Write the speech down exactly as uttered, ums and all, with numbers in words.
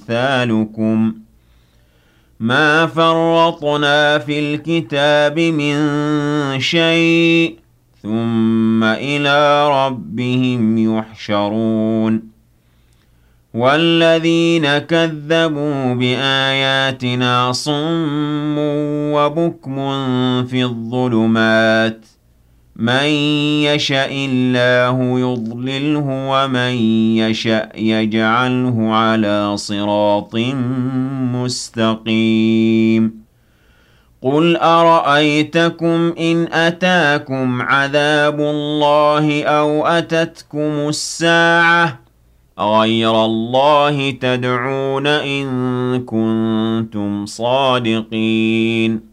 أمثالكم ما فرطنا في الكتاب من شيء ثم إلى ربهم يحشرون والذين كذبوا بآياتنا صم وبكم في الظلمات من يشأ الله يضلله ومن يشأ يجعله على صراط مستقيم قل أرأيتكم إن أتاكم عذاب الله أو أتتكم الساعة أغير الله تدعون إن كنتم صادقين